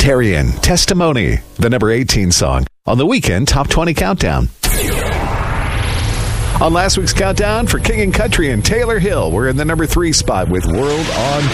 Libertarian, Testimony, the number 18 song on the Weekend Top 20 Countdown. On last week's countdown for King and Country and Taylor Hill, we're in the number 3 spot with World on